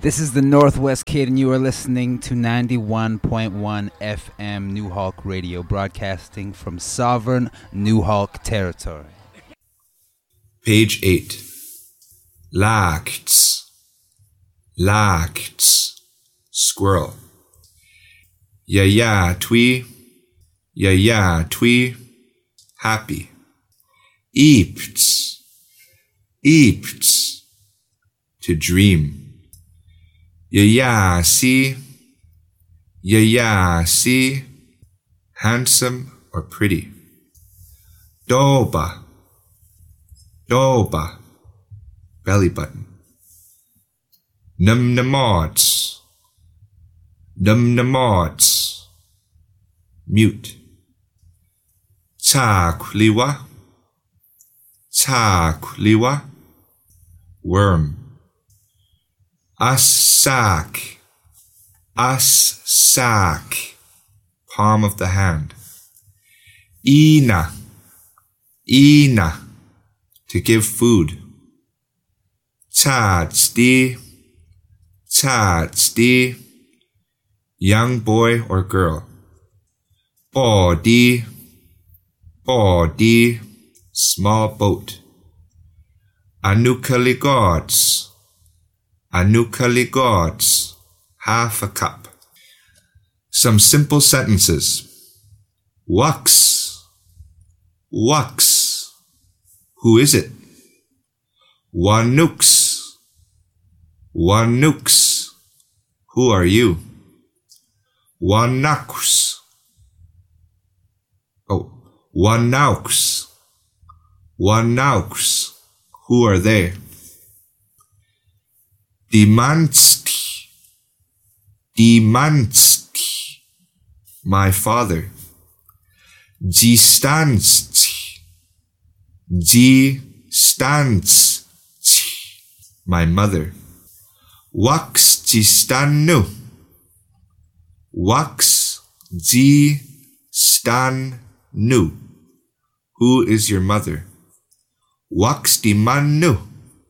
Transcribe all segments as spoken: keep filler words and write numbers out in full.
This is the Northwest Kid, and you are listening to ninety-one point one F M New Hawk Radio, broadcasting from sovereign New Hawk territory. Page eight. Lacts. Lacts. Squirrel. Ya ya twee. Ya ya twee. Happy. Eepts. Eepts. To dream. Ya ya see. Ya ya see. Handsome or pretty. Doba. Doba. Belly button. Num numods. Num numods. Mute. Tsakuliwa. Tsakuliwa. Worm. Asak. Asak. Palm of the hand. Ina. Ina. To give food. Tsatsdi. Tsatsdi. Young boy or girl. Body. Body. Small boat. Anukali gods. Anukali gods. Half a cup. Some simple sentences. Wux. Wux. Who is it? Wanooks. Wanooks. Who are you? Wanauks. Oh, Wanauks. Wanauks. Who are they? Dimansti. Dimansti. My father. Jistansti. Jistansti. My mother. Wax jistanu. Wax jistanu. Who is your mother? Wax di manu.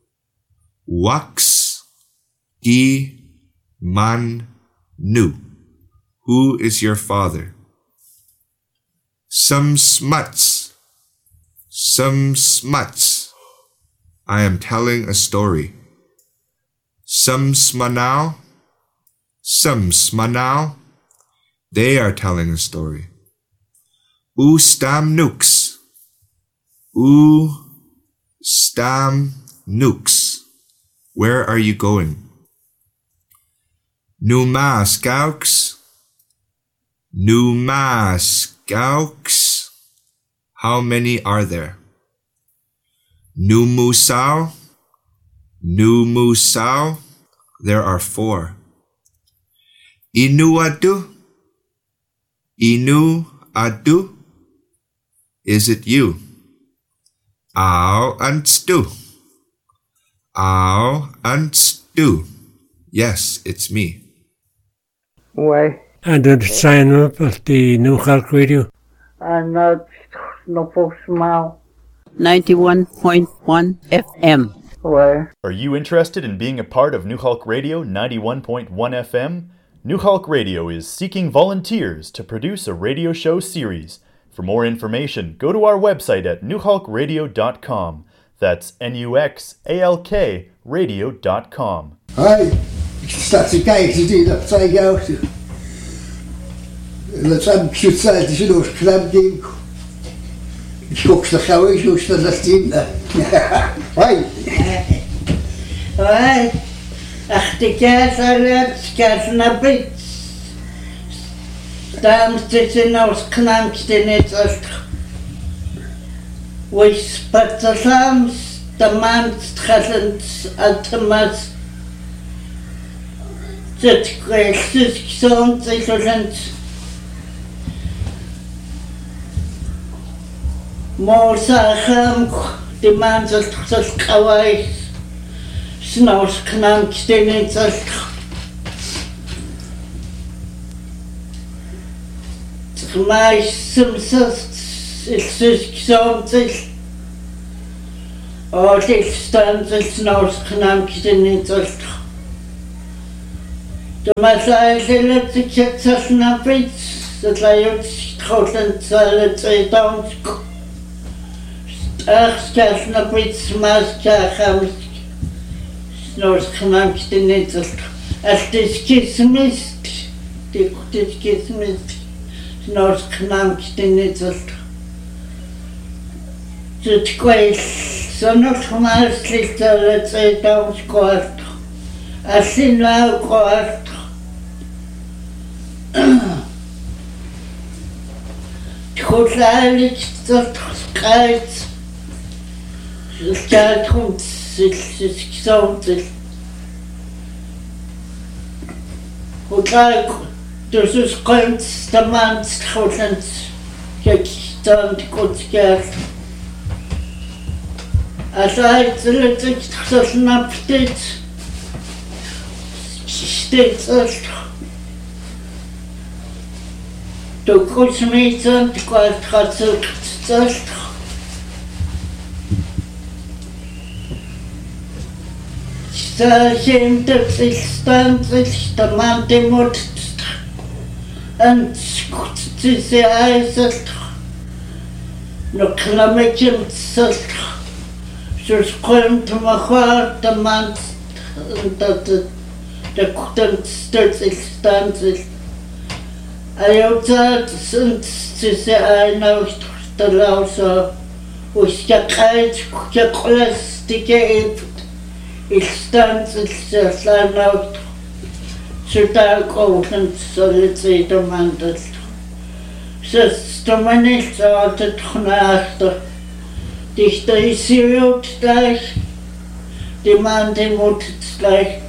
Wax di manu. Who is your father? Some smuts. Some smuts. I am telling a story. Some smanau. Some smanau. They are telling a story. U stam nukes. U stam nukes. Where are you going? Numa skauks. Numa skauks. How many are there? Numusau. Numusau. There are four. Inuadu. Inuadu. Is it you? Au anstu. Au anstu. Yes, it's me. Why? And the sign up of the New Hawk Radio. I'm not no smile. ninety-one point one F M. Why? Are you interested in being a part of New Hawk Radio ninety-one point one F M? New Hawk Radio is seeking volunteers to produce a radio show series. For more information, go to our website at new hawk radio dot com. That's N U X A L K radio dot com. Hi, that's a guy to do that side out. Let's have cute side, you know, crab game. Cooks the cow, you know, the steam. Hi. Hi. Ach, die Käse, Käse na Brits. Tam zitten als knankste net als wees patsams de manst gallend automat zit kwesties gezond zijn Mosacham de man zit zit kawai snaus knankste net als mais simsast is gezond Oh, ik stand het nou knankje niet als Tumasaililatikiatsalnapit satlayutskholantsalatsaitaunsk Arskasnapit smaskahams Snorsknamktinitsalk Altiskismist Tikutiskismist Snorsknamktinitsalk Tutquail Sonokmarslisalatsaitaunskoart Allinaukoart Tchulalik Zotskait Skatrum Silsisksontil Hutlak Dusus Qoint Stamant Tchulant Kekistant Kutskar Asait Zilitik Tchulnaptit Stetsalt Du Kutsmitsan Tqualtratzalt Stajemtsilstantil Stamantimut and Skutzise Eisalt Nuklamekim Salt Susquentumachar Tamant that the Kutan Stilstantil Ayotad Sise Einaust the Lausa was Yakait Kukakulas Dicate Il stands itself out Sudak open solid demanded. Says the money started after this day serious like demanding what it's like.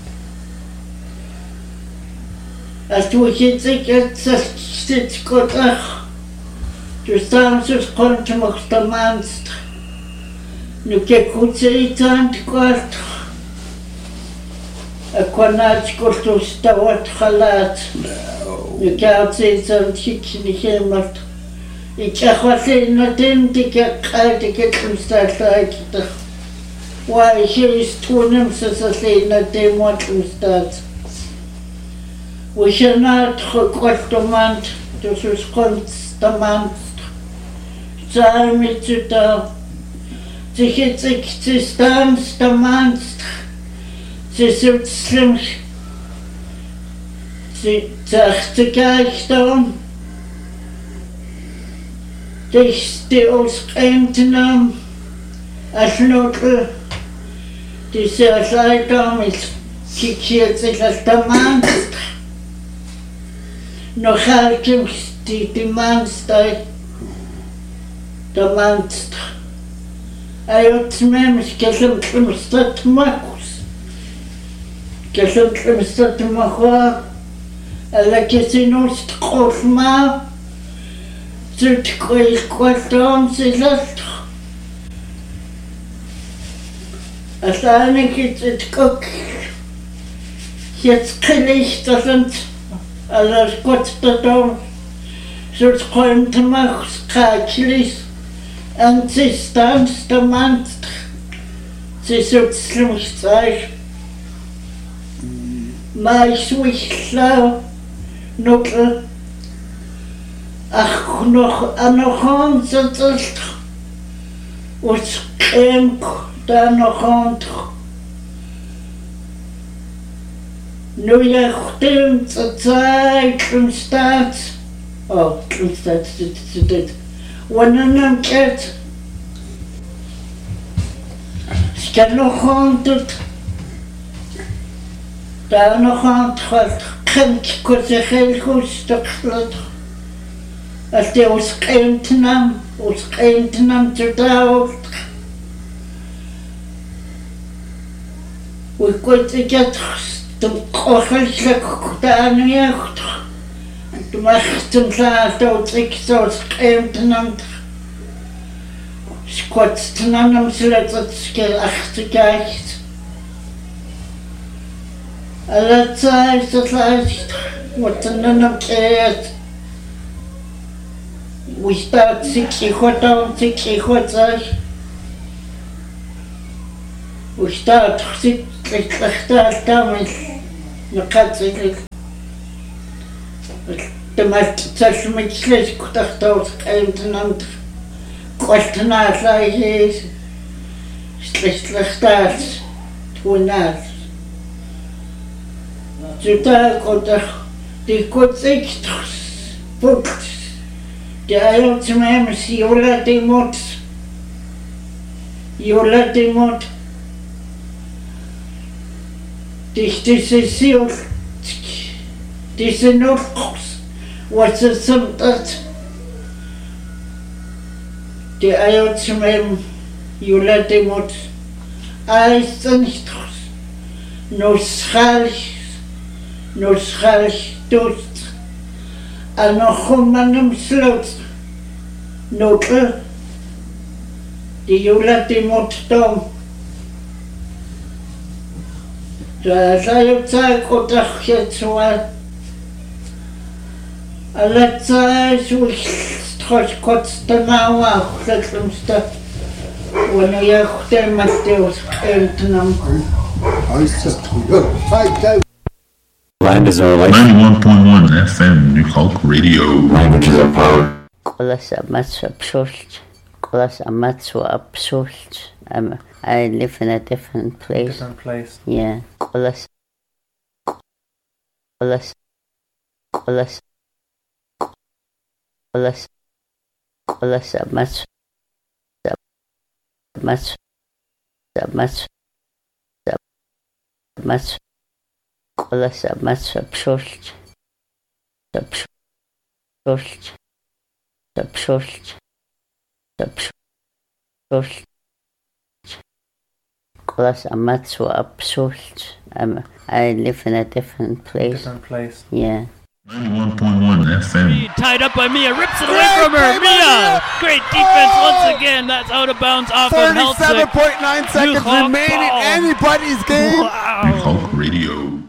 As we hit it gets a stitch got up to stand to come to the man's nu get good say tant quart a quanach corto stawat khalat nu gaat say tant chicken hemat ich achwase noten dik kalt dik kumstat like why he is tunem so say noten what kumstat we shall not requestement to suscontamant sai mit da Zichycik Zistan Stamans Zislim Zachtigaichton Dich die Auskenntnam Aschnottel Diese Leitung ist kikiert sich als Stamans Noch halt die Demanstei Damans Ayotmem kesem klimstat makus kesem klimstat makwa ala kesinos tqofma zut koil kwatom silat asane kitzit kok jetzt kriegt das sind alles gut da zut kommt machs kaklis and sie stands the man sie sitzt mich zeig mal schwichlau noch ach noch noch und so und kein da noch und nu ja stimmt zur Zeit vom Staat oh vom Staat steht Wanneer het skal nog honderd daar nog honderd kind kon zich heel goed stukelen als die ons kind nam ons kind nam te dood we kon zich het de kogellijk daar niet Du machst zum Saat und trickst aus Kämpfen skotzt an am Sletzkel achtzig. Alle Zeit das leicht, was an am Käse. We start six hotel, six hotel. We start six hotel, نقاتل تمت تسميتلش كتختوس قيمتنا قلتنا لايس سلسلختات تونات جدا قدر دي كتختوس بوكس دي ايوت مامس يولا دي موت يولا دي موت Diese Sieg, diese Notgroß, was es sind, die Eier zu meinem Jula Demut, alles nicht groß, nur schreilich, nur schreilich durch, an noch um einem Schluss, nur die Jula Demut dumm. Da sei Zeit und ach jetzt mal. Alle Zeit so ich trotz kurz der Mauer letztens da. Und ich auch der Matthäus entnahm. Land is our life. ninety-one point one F M New Hulk Radio. Languages of power. Kolas amatsu absurd. Kolas amatsu absurd. Um, I live in a different place. Different place. Yeah. Kolas. Kolas. Kolas. Kolas. Kolas amatsu. Amatsu. Amatsu. Amatsu. Kolas amatsu absurd. Absurd. Absurd. Absurd. Kolas amatsu absurd. Um, I live in a different place. Different place. Yeah. ninety-one point one F M. Tied up by Mia, rips it away from her. Mia, great defense once again. That's out of bounds off of Helsick. thirty-seven point nine seconds remaining. Anybody's game. Wow. New Hulk Radio.